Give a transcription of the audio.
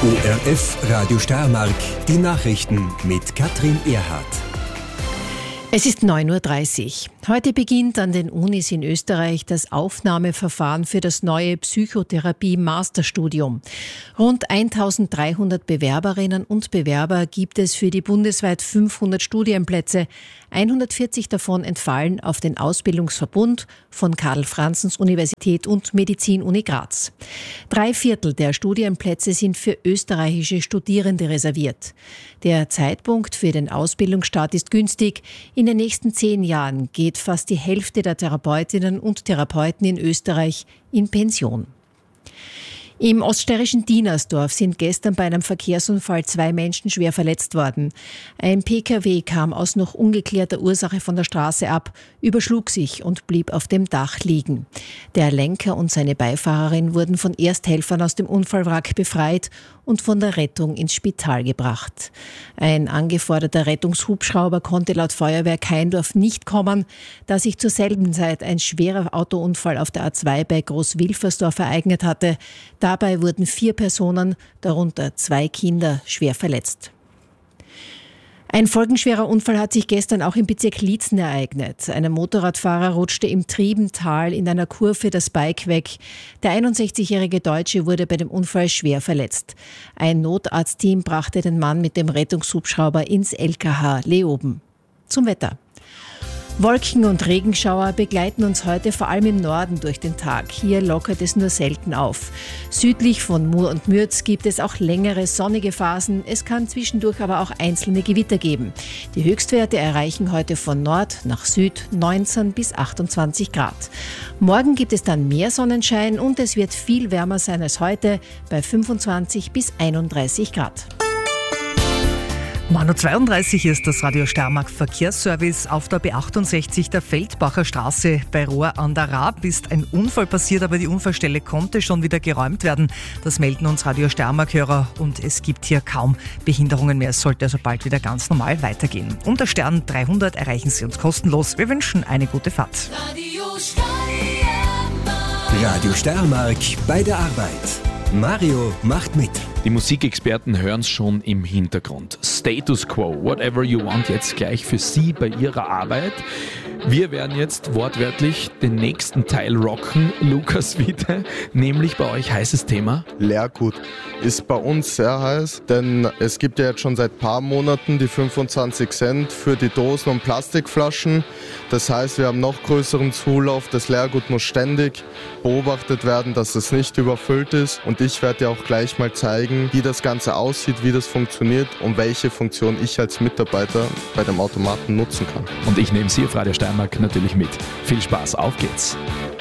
ORF Radio Steiermark, die Nachrichten mit Katrin Erhardt. Es ist 9.30 Uhr. Heute beginnt an den Unis in Österreich das Aufnahmeverfahren für das neue Psychotherapie-Masterstudium. Rund 1300 Bewerberinnen und Bewerber gibt es für die bundesweit 500 Studienplätze. 140 davon entfallen auf den Ausbildungsverbund von Karl-Franzens-Universität und Medizin-Uni Graz. 3/4 der Studienplätze sind für österreichische Studierende reserviert. Der Zeitpunkt für den Ausbildungsstart ist günstig. In den nächsten 10 Jahren geht fast die Hälfte der Therapeutinnen und Therapeuten in Österreich in Pension. Im oststeirischen Dienersdorf sind gestern bei einem Verkehrsunfall 2 Menschen schwer verletzt worden. Ein Pkw kam aus noch ungeklärter Ursache von der Straße ab, überschlug sich und blieb auf dem Dach liegen. Der Lenker und seine Beifahrerin wurden von Ersthelfern aus dem Unfallwrack befreit und von der Rettung ins Spital gebracht. Ein angeforderter Rettungshubschrauber konnte laut Feuerwehr Keindorf nicht kommen, da sich zur selben Zeit ein schwerer Autounfall auf der A2 bei Großwilfersdorf ereignet hatte. Dabei wurden 4 Personen, darunter 2 Kinder, schwer verletzt. Ein folgenschwerer Unfall hat sich gestern auch im Bezirk Liezen ereignet. Ein Motorradfahrer rutschte im Triebental in einer Kurve das Bike weg. Der 61-jährige Deutsche wurde bei dem Unfall schwer verletzt. Ein Notarztteam brachte den Mann mit dem Rettungshubschrauber ins LKH Leoben. Zum Wetter. Wolken- und Regenschauer begleiten uns heute vor allem im Norden durch den Tag. Hier lockert es nur selten auf. Südlich von Mur und Mürz gibt es auch längere sonnige Phasen. Es kann zwischendurch aber auch einzelne Gewitter geben. Die Höchstwerte erreichen heute von Nord nach Süd 19 bis 28 Grad. Morgen gibt es dann mehr Sonnenschein und es wird viel wärmer sein als heute bei 25 bis 31 Grad. 9.32 Uhr ist das Radio Steiermark Verkehrsservice. Auf der B68 der Feldbacher Straße bei Rohr an der Raab ist ein Unfall passiert, aber die Unfallstelle konnte schon wieder geräumt werden. Das melden uns Radio Steiermark-Hörer und es gibt hier kaum Behinderungen mehr. Es sollte also bald wieder ganz normal weitergehen. Unter Stern 300 erreichen Sie uns kostenlos. Wir wünschen eine gute Fahrt. Radio Steiermark bei der Arbeit. Mario macht mit. Die Musikexperten hören es schon im Hintergrund. Status Quo, whatever you want, jetzt gleich für Sie bei Ihrer Arbeit. Wir werden jetzt wortwörtlich den nächsten Teil rocken. Lukas Witte, nämlich bei euch heißes Thema. Leergut ist bei uns sehr heiß, denn es gibt ja jetzt schon seit ein paar Monaten die 25 Cent für die Dosen und Plastikflaschen. Das heißt, wir haben noch größeren Zulauf. Das Leergut muss ständig beobachtet werden, dass es nicht überfüllt ist. Und ich werde dir auch gleich mal zeigen, wie das Ganze aussieht, wie das funktioniert und welche Funktion ich als Mitarbeiter bei dem Automaten nutzen kann. Und ich nehme Sie auf Radio Steiermark natürlich mit. Viel Spaß, auf geht's!